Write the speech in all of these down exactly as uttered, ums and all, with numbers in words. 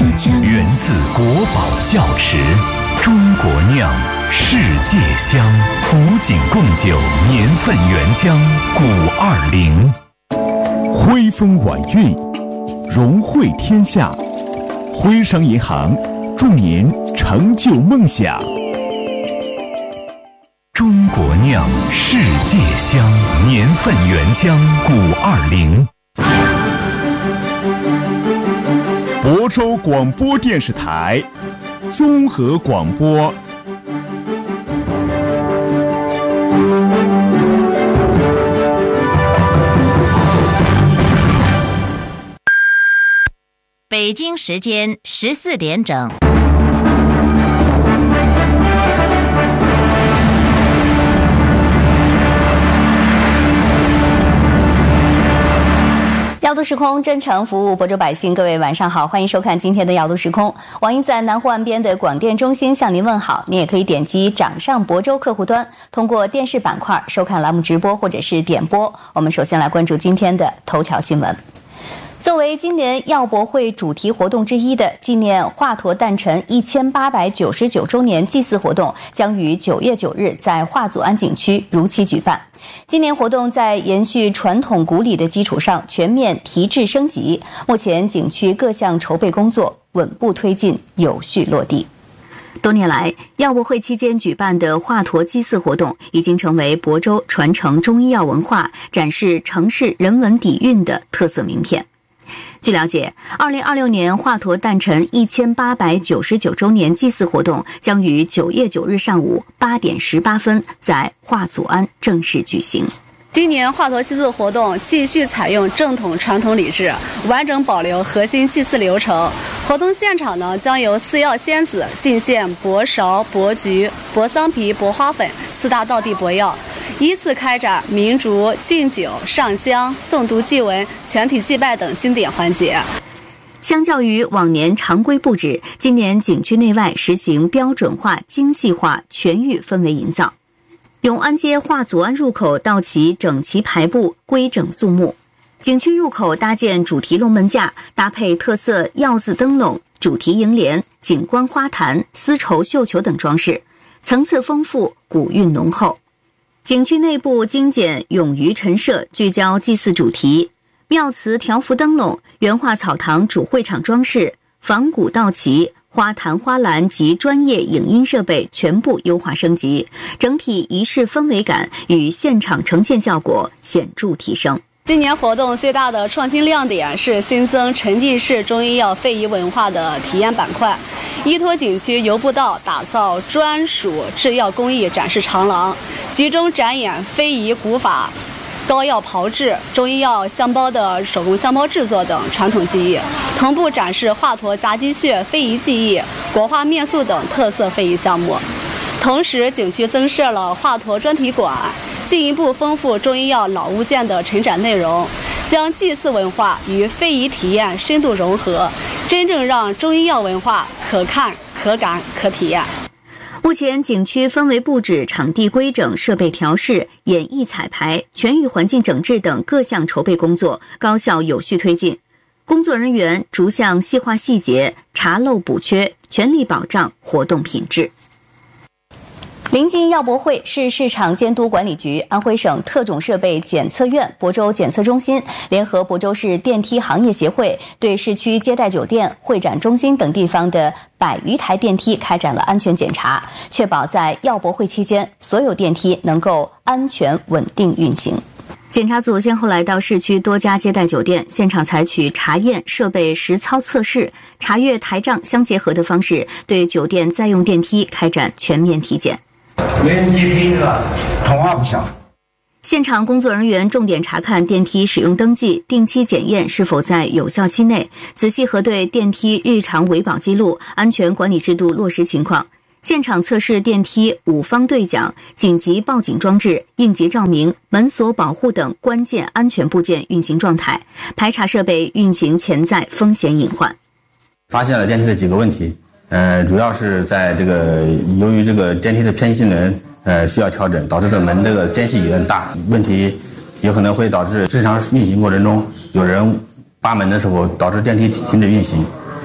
源自国宝窖池，中国酿，世界香，古井贡酒年份原浆古二零。 徽风晚运，荣惠天下。徽商银行祝您成就梦想。 中国酿，世界香，年份原浆古二零。 亳州广播电视台综合广播。 北京时间十四点整。 耀都时空真诚服务亳州百姓，各位晚上好，欢迎收看今天的耀都时空。网音在南湖岸边的广电中心向您问好，您也可以点击掌上亳州客户端，通过电视板块收看栏目直播或者是点播。我们首先来关注今天的头条新闻。作为今年耀博会主题活动之一的纪念华佗诞辰一千八百九十九周年祭祀活动，将于九月九日在华祖庵景区如期举办。今年活动在延续传统古礼的基础上全面提质升级，目前景区各项筹备工作稳步推进，有序落地。多年来，耀博会期间举办的华佗祭祀活动已经成为亳州传承中医药文化、展示城市人文底蕴的特色名片。据了解，二零二六年华佗诞辰一千八百九十九周年祭祀活动将于九月九日上午八点十八分在华祖庵正式举行。 今年华佗祭祀活动继续采用正统传统礼制，完整保留核心祭祀流程。活动现场呢，将由四药仙子进献柏芍、柏菊、柏桑皮、柏花粉四大道地柏药，依次开展鸣烛、敬酒、上香、诵读祭文、全体祭拜等经典环节。 相较于往年常规布置，今年景区内外实行标准化、精细化、全域氛围营造。永安街华祖庵入口到其整齐排布、规整肃穆。景区入口搭建主题龙门架，搭配特色药字灯笼、主题楹联、景观花坛、丝绸绣球等装饰，层次丰富，古韵浓厚。景区内部精简勇于陈设，聚焦祭祀主题，庙祠条幅灯笼、原画草堂主会场装饰、仿古到齐，花坛花篮及专业影音设备全部优化升级，整体仪式氛围感与现场呈现效果显著提升。 今年活动最大的创新亮点是新增沉浸式中医药非遗文化的体验板块，依托景区游步道打造专属制药工艺展示长廊，集中展演非遗古法、膏药炮制、中医药香包的手工香包制作等传统技艺，同步展示华佗夹击穴非遗技艺、国画面塑等特色非遗项目。同时，景区增设了华佗专题馆，进一步丰富中医药老物件的陈展内容，将祭祀文化与非遗体验深度融合，真正让中医药文化可看、可感、可体验。 目前景区氛围布置、场地规整、设备调试、演艺彩排、全域环境整治等各项筹备工作高效有序推进，工作人员逐项细化细节，查漏补缺，全力保障活动品质。临近耀博会，市市场监督管理局、安徽省特种设备检测院、亳州检测中心联合亳州市电梯行业协会，对市区接待酒店、会展中心等地方的百余台电梯开展了安全检查，确保在耀博会期间所有电梯能够安全稳定运行。检查组先后来到市区多家接待酒店，现场采取查验、设备实操测试、查阅台账相结合的方式，对酒店在用电梯开展全面体检。 没接听是吧？通话不响。 现场工作人员重点查看电梯使用登记，定期检验是否在有效期内，仔细核对电梯日常维保记录、安全管理制度落实情况。现场测试电梯五方对讲、紧急报警装置、应急照明、门锁保护等关键安全部件运行状态，排查设备运行潜在风险隐患。 发现了电梯的几个问题，呃，主要是在这个由于这个电梯的偏性能呃需要调整，导致这门这个间隙有点大，问题有可能会导致正常运行过程中有人扒门的时候导致电梯停止运行，啊、呃，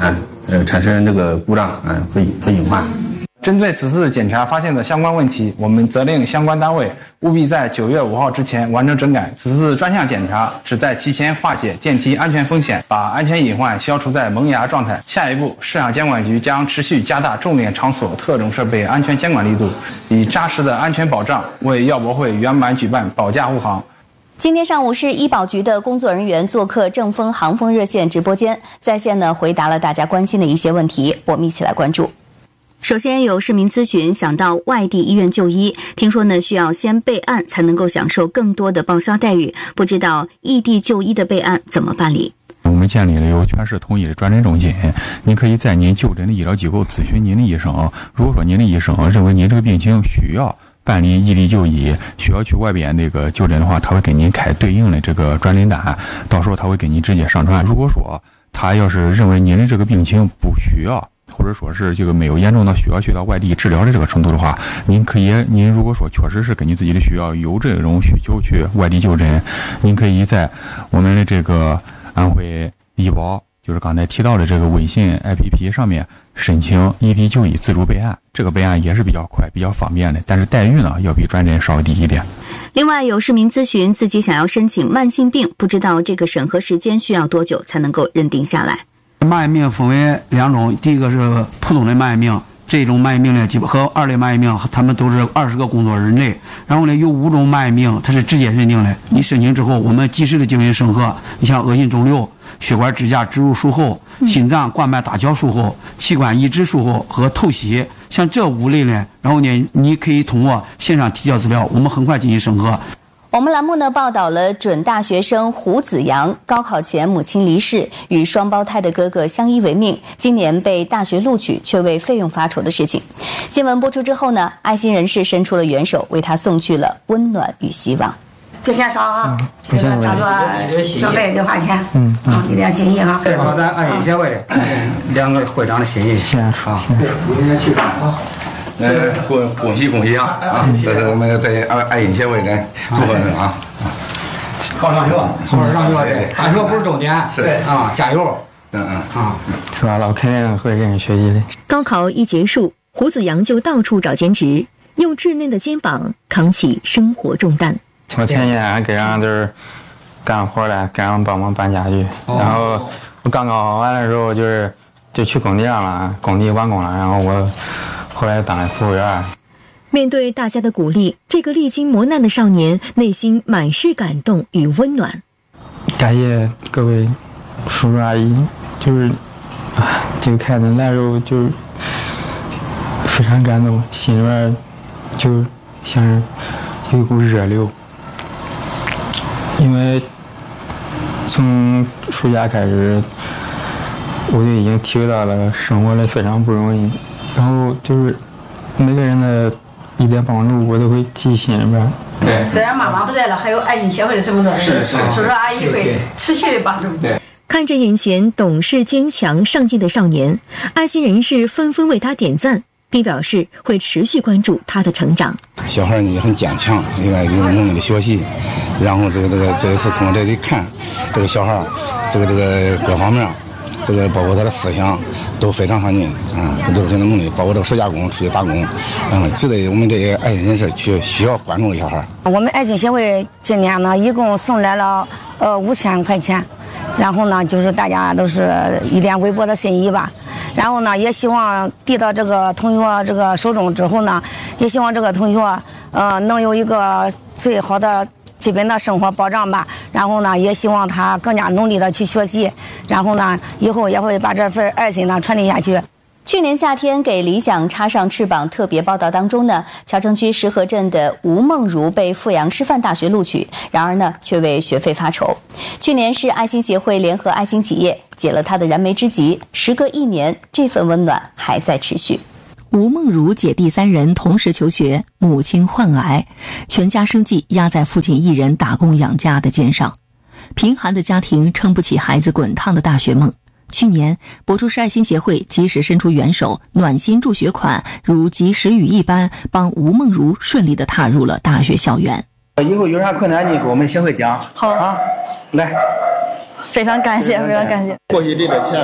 呃产生这个故障啊和和隐患。 针对此次检查发现的相关问题，我们责令相关单位务必在九月五号之前完成整改。此次专项检查旨在提前化解电梯安全风险，把安全隐患消除在萌芽状态。下一步，市场监管局将持续加大重点场所特种设备安全监管力度，以扎实的安全保障为药博会圆满举办保驾护航。 今天上午是医保局的工作人员做客正风航风热线直播间，在线呢回答了大家关心的一些问题，我们一起来关注。首先有市民咨询，想到外地医院就医，听说呢需要先备案才能够享受更多的报销待遇，不知道异地就医的备案怎么办理？ 我们建立了由全市统一的转诊中心，您可以在您就诊的医疗机构咨询您的医生，如果说您的医生认为您这个病情需要办理异地就医，需要去外边这个就诊的话，他会给您开对应的这个转诊单，到时候他会给您直接上传。如果说他要是认为您的这个病情不需要，或者说是这个没有严重到需要去到外地治疗的这个程度的话，您可以，您如果说确实是根据自己的需要有这种需求去外地就诊，您可以在我们的这个安徽医保，就是刚才提到的这个微信 A P P 上面申请异地就医自主备案，这个备案也是比较快、比较方便的，但是待遇呢要比转诊稍微低一点。 另外，有市民咨询自己想要申请慢性病，不知道这个审核时间需要多久才能够认定下来。 慢性病分为两种，第一个是普通的慢性病，这种慢性病呢，基本和二类慢性病，他们都是二十个工作日内。然后呢，有五种慢性病，它是直接认定的。你申请之后，我们及时的进行审核。你像恶性肿瘤、血管支架植入术后、心脏冠脉搭桥术后、器官移植术后和透析，像这五类呢，然后呢，你可以通过线上提交资料，我们很快进行审核。 我们栏目呢报道了准大学生胡子阳高考前母亲离世，与双胞胎的哥哥相依为命，今年被大学录取却为费用发愁的事情。新闻播出之后呢，爱心人士伸出了援手，为他送去了温暖与希望。 别嫌少啊，这个当做准备零花钱，嗯啊，一点心意哈。 代表咱爱心协会的两个会长的心意， 先啊， 对， 我今天去啊。 呃，恭恭喜恭喜啊！啊，这是我们在爱爱心协会的祝贺人啊。 好上学，好好上学，对，大学不是终点， 是啊，加油！ 嗯嗯啊， 是吧？老肯定会认真学习的。 高考一结束，胡子阳就到处找兼职，用稚嫩的肩膀扛起生活重担。 我前几天给人就是干活了，给人帮忙搬家具，哦、然后我刚考完的时候就是就去工地上了，工地完工了，然后我。后来当了服务员。 面对大家的鼓励，这个历经磨难的少年内心满是感动与温暖。 感谢各位叔叔阿姨，就是啊，这个开灯来的时候就是非常感动，心里面就像是有一股热流。因为从暑假开始，我就已经体会到了生活的非常不容易。然后就是每个人的一点帮助，我都会记心里边。 对，虽然妈妈不在了，还有爱心协会的这么多人， 是是， 叔叔阿姨会持续的帮助。 对， 看着眼前懂事、坚强、上进的少年，爱心人士纷纷为他点赞，并表示会持续关注他的成长。 小孩呢也很坚强，应该有努力的学习，然后这个这个这一次通过这里看，这个小孩这个这个各方面。这个包括他的思想都非常上进啊，都非常努力，包括这个暑假工出去打工，嗯，值得我们这些爱心人士去需要关注的小孩。 我们爱心协会今年呢，一共送来了呃五千块钱，然后呢，就是大家都是一点微薄的心意吧。然后呢，也希望递到这个同学这个手中之后呢，也希望这个同学呃能有一个最好的。基本的生活保障吧，然后呢，也希望他更加努力的去学习，然后呢，以后也会把这份爱心呢传递下去。 去年夏天给理想插上翅膀特别报道当中呢，谯城区石河镇的吴梦如被阜阳师范大学录取，然而呢，却为学费发愁。去年是爱心协会联合爱心企业解了他的燃眉之急，时隔一年，这份温暖还在持续。 吴梦如姐弟三人同时求学，母亲患癌，全家生计压在父亲一人打工养家的肩上，贫寒的家庭撑不起孩子滚烫的大学梦。去年，博州市爱心协会及时伸出援手，暖心助学款如及时雨一般，帮吴梦如顺利地踏入了大学校园。 以后有啥困难，你给我们协会讲。 好啊，来， 非常感谢，非常感谢。 过去这个钱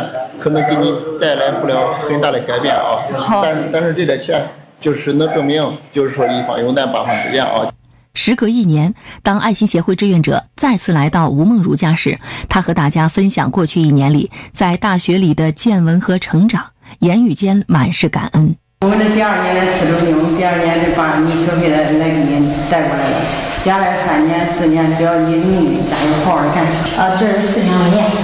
可能给你带来不了很大的改变啊。但是但是这点钱就是能证明，就是说一方有难八方之言啊。 时隔一年，当爱心协会志愿者再次来到吴梦如家时，他和大家分享过去一年里在大学里的见闻和成长，言语间满是感恩。 我们这第二年的自主兵，我们第二年就把你学会的来给你带过来了。将来三年四年，只要你努力加油，好好干。啊，这是四项练。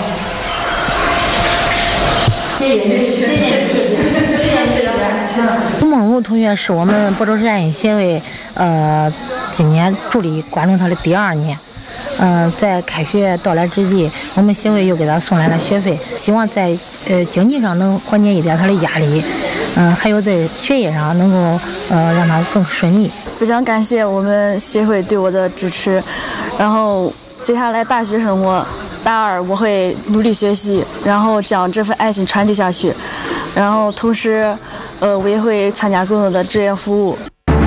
谢谢谢谢谢谢谢谢这个感情。 吴梦如同学是我们亳州市爱心协会呃今年助理关注他的第二年。嗯、呃，在开学到来之际，我们协会又给他送来了学费，希望在呃经济上能缓解一点他的压力。嗯，还有在学业上能够呃让他更顺利。 非常感谢我们协会对我的支持，然后接下来大学生活，大二我会努力学习，然后将这份爱心传递下去，然后同时，呃，我也会参加更多的志愿服务。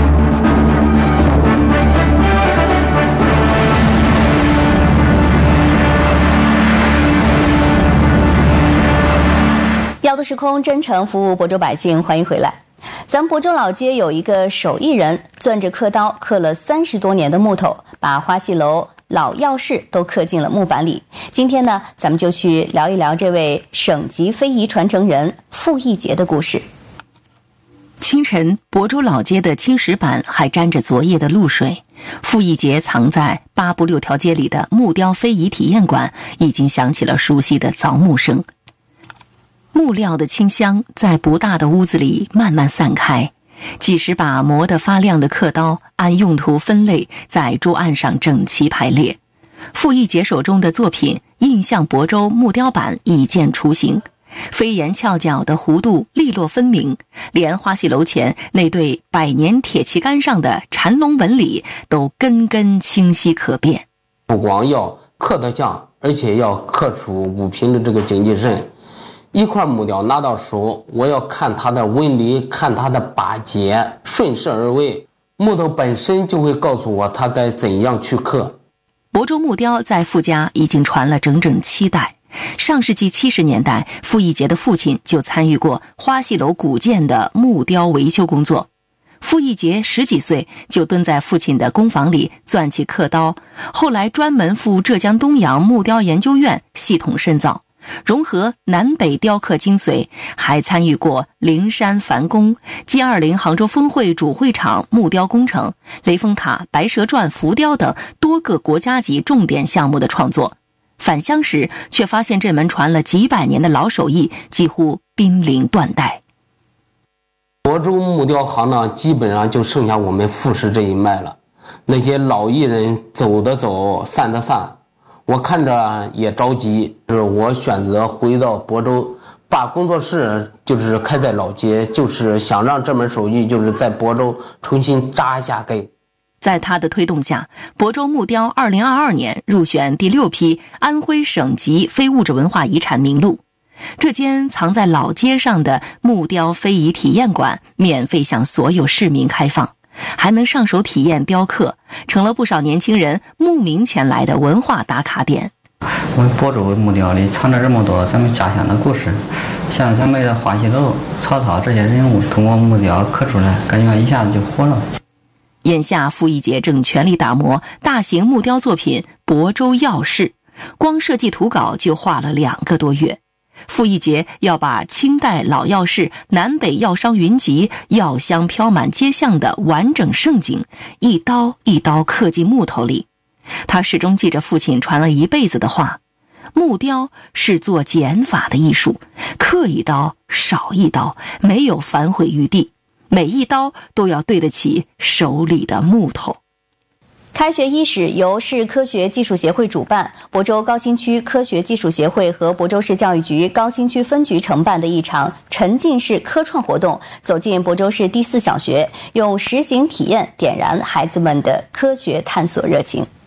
耀都时空真诚服务亳州百姓，欢迎回来。咱亳州老街有一个手艺人，攥着刻刀刻了三十多年的木头，把花戏楼、老药室都刻进了木板里。今天呢，咱们就去聊一聊这位省级非遗传承人傅义杰的故事。 清晨，亳州老街的青石板还沾着昨夜的露水。傅义杰藏在八步六条街里的木雕非遗体验馆，已经响起了熟悉的凿木声。木料的清香在不大的屋子里慢慢散开，几十把磨得发亮的刻刀按用途分类在桌案上整齐排列。傅义杰手中的作品印象亳州木雕板已见雏形，飞檐翘角的弧度利落分明，连花戏楼前那对百年铁旗杆上的缠龙纹理都根根清晰可辨。 不光要刻得像，而且要刻出物品的这个精气神。一块木雕拿到手，我要看它的纹理，看它的把节，顺势而为。木头本身就会告诉我它该怎样去刻。 亳州木雕在傅家已经传了整整七代。上世纪七十年代，傅义杰的父亲就参与过花戏楼古建的木雕维修工作。傅义杰十几岁就蹲在父亲的工房里攥起刻刀，后来专门赴浙江东洋木雕研究院系统深造，融合南北雕刻精髓，还参与过灵山梵宫、G 二十 杭州峰会主会场木雕工程、雷峰塔、白蛇传浮雕等多个国家级重点项目的创作。返乡时却发现这门传了几百年的老手艺几乎濒临断代。 亳州木雕行呢，基本上就剩下我们傅氏这一脉了。那些老艺人走的走，散的散，我看着也着急，是我选择回到亳州，把工作室就是开在老街，就是想让这门手艺就是在亳州重新扎下根。 在他的推动下，亳州木雕二零二二年入选第六批安徽省级非物质文化遗产名录。这间藏在老街上的木雕非遗体验馆免费向所有市民开放，还能上手体验雕刻，成了不少年轻人慕名前来的文化打卡点。 我们亳州木雕里藏着这么多咱们家乡的故事，像咱们的花戏楼、曹操这些人物，通过木雕刻出来，感觉一下子就火了。 眼下傅义杰正全力打磨大型木雕作品亳州药室，光设计图稿就画了两个多月。傅义杰要把清代老药室南北药商云集、药香飘满街巷的完整盛景，一刀一刀刻进木头里。他始终记着父亲传了一辈子的话：木雕是做减法的艺术，刻一刀少一刀，没有反悔余地，每一刀都要对得起手里的木头。 开学伊始由市科学技术协会主办，亳州高新区科学技术协会和亳州市教育局高新区分局承办的一场沉浸式科创活动，走进亳州市第四小学，用实景体验点燃孩子们的科学探索热情。